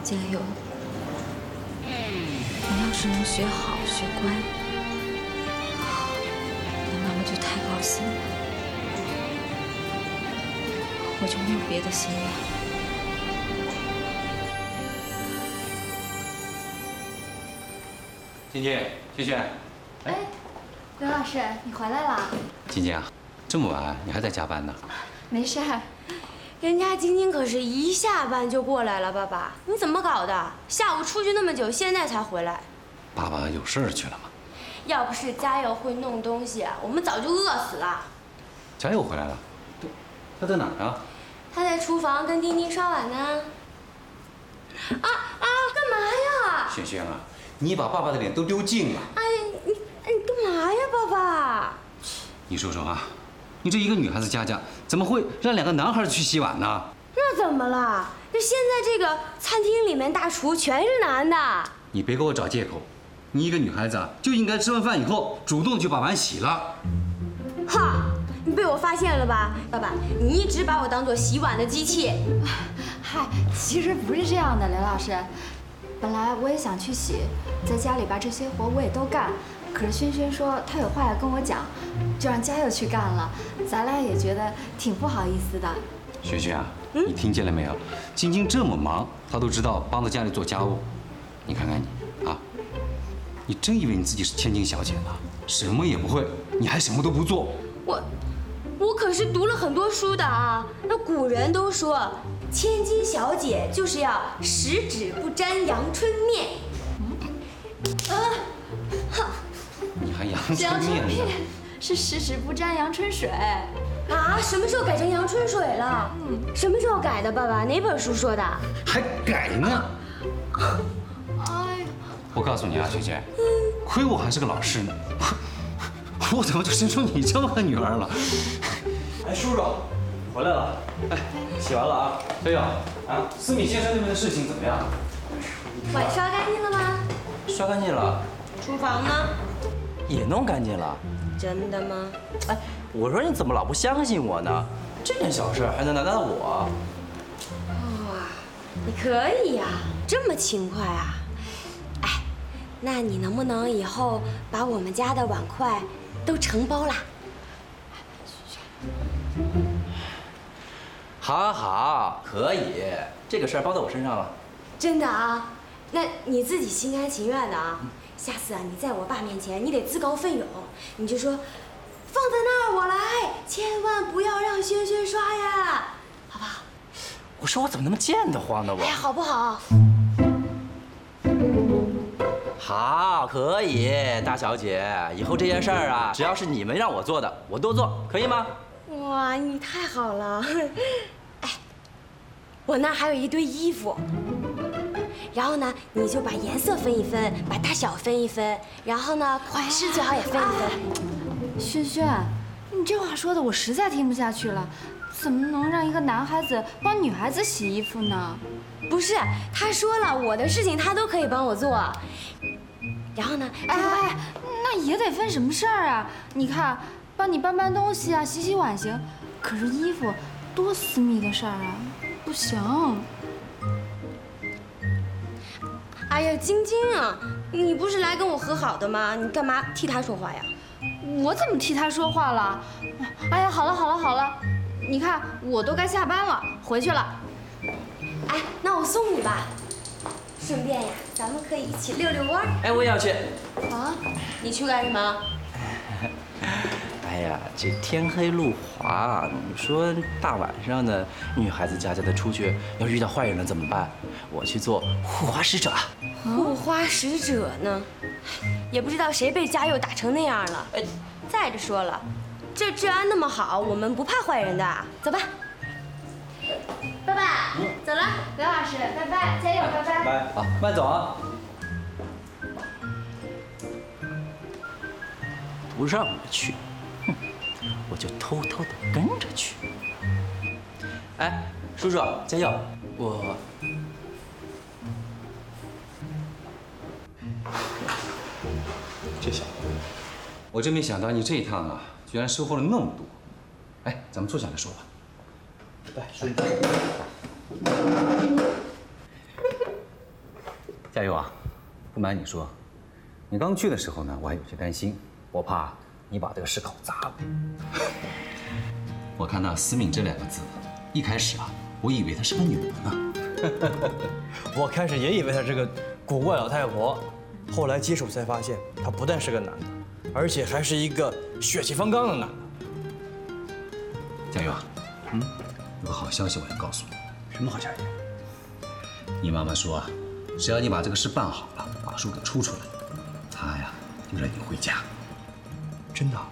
加油！你要是能学好学乖，那妈妈就太高兴了，我就没有别的心愿。 晶晶，萱萱， 哎，刘老师，你回来了？ 晶晶啊，这么晚你还在加班呢？ 没事儿。 人家晶晶可是一下班就过来了，爸爸，你怎么搞的？下午出去那么久，现在才回来。 爸爸有事儿去了吗？ 要不是嘉佑会弄东西，我们早就饿死了。 嘉佑回来了，他在哪儿啊？ 他在厨房跟丁丁刷碗呢。干嘛呀？ 萱萱啊，你把爸爸的脸都丢尽了。 哎，你干嘛呀，爸爸？ 你说说啊，你这一个女孩子家家，怎么会让两个男孩去洗碗呢？ 那怎么了？这现在这个餐厅里面大厨全是男的。 你别给我找借口，你一个女孩子啊，就应该吃完饭以后主动去把碗洗了。 哈，你被我发现了吧，爸爸？你一直把我当做洗碗的机器。 嗨，其实不是这样的，刘老师。本来我也想去洗，在家里边这些活我也都干。可是萱萱说她有话要跟我讲，就让嘉佑去干了。咱俩也觉得挺不好意思的。 萱萱啊，你听见了没有？晶晶这么忙，她都知道帮着家里做家务。你看看你啊，你真以为你自己是千金小姐呢？什么也不会，你还什么都不做。 我可是读了很多书的啊。那古人都说，千金小姐就是要十指不沾阳春面。 你还阳春面呢？ 是十指不沾阳春水。 啊，什么时候改成阳春水了？什么时候改的，爸爸？哪本书说的？ 还改呢？ 哎呀， 我告诉你啊，萱萱，亏我还是个老师呢，我怎么就生出你这么个女儿了？ 哎，叔叔，回来了。哎，洗完了啊。 对呀，啊，思敏先生那边的事情怎么样？ 碗刷干净了吗？ 刷干净了， 厨房呢？ 也弄干净了。 真的吗？ 哎，我说你怎么老不相信我呢？这点小事还能难到我？ 哇，你可以呀，这么勤快啊！哎，那你能不能以后把我们家的碗筷都承包啦？ 好，好，可以，这个事儿包到我身上了。 真的啊？那你自己心甘情愿的啊？下次啊，你在我爸面前，你得自告奋勇，你就说，放在那儿我来，千万不要让萱萱刷呀，好不好？ 我说我怎么那么贱得慌呢？我哎呀，好不好？ 好，可以，大小姐，以后这件事儿啊，只要是你们让我做的，我都做，可以吗？ 哇，你太好了！哎，我那儿还有一堆衣服，然后呢，你就把颜色分一分，把大小分一分，然后呢，款式最好也分一分。 萱萱，你这话说的我实在听不下去了。怎么能让一个男孩子帮女孩子洗衣服呢？ 不是，他说了，我的事情他都可以帮我做。然后呢， 哎，那也得分什么事儿啊？你看，帮你搬搬东西啊，洗洗碗行，可是衣服多私密的事儿啊，不行。 哎呀，晶晶啊，你不是来跟我和好的吗？你干嘛替他说话呀？ 我怎么替他说话了？哎呀，好了好了好了，你看我都该下班了，回去了。 哎，那我送你吧，顺便呀，咱们可以一起溜溜弯。 哎，我也要去。 啊？你去干什么？ 哎呀，这天黑路滑，你说大晚上的，女孩子家家的出去，要是遇到坏人了怎么办？我去做护花使者。 护花使者呢？也不知道谁被嘉佑打成那样了。 哎， 再者说了，这治安那么好，我们不怕坏人的。走吧，爸爸，走了。 刘老师，拜拜，加油，拜拜。 拜啊，慢走啊。不让我去，哼，我就偷偷的跟着去。哎，叔叔，加油！我这小子，我真没想到你这一趟啊，居然收获了那么多。哎，咱们坐下来说吧。 来，叔叔。 加油啊！不瞒你说，你刚去的时候呢，我还有些担心，我怕你把这个事搞砸了。我看到“司命”这2个字，一开始啊，我以为她是个女人呢。 我开始也以为她是个古怪老太婆，后来接触才发现，她不但是个男的，而且还是一个血气方刚的男的。 加油啊！有个好消息我要告诉你。 什么好消息？ 你妈妈说啊，只要你把这个事办好了，把书给出来，她呀就让你回家。 真的？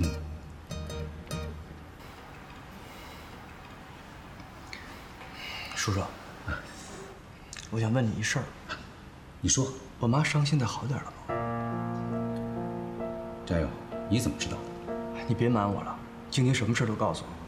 叔叔，我想问你一事儿。 你说。 我妈伤现在好点了吗？ 加油！你怎么知道的？ 你别瞒我了，晶晶什么事都告诉我。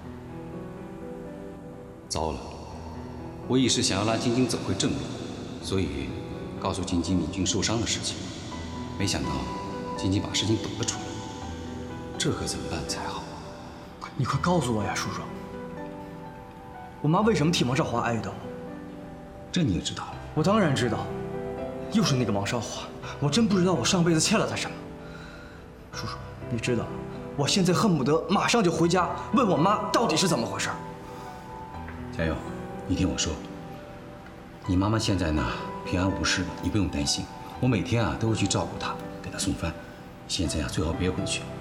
糟了，我一时想要拉晶晶走回正路，所以告诉晶晶敏俊受伤的事情，没想到晶晶把事情抖了出来，这可怎么办才好？ 你快告诉我呀，叔叔。我妈为什么替王少华挨刀？ 这你也知道？ 我当然知道，又是那个王少华，我真不知道我上辈子欠了他什么。叔叔，你知道，我现在恨不得马上就回家问我妈到底是怎么回事。 加油，你听我说，你妈妈现在呢平安无事的，你不用担心。我每天啊都会去照顾她，给她送饭。现在啊最好别回去，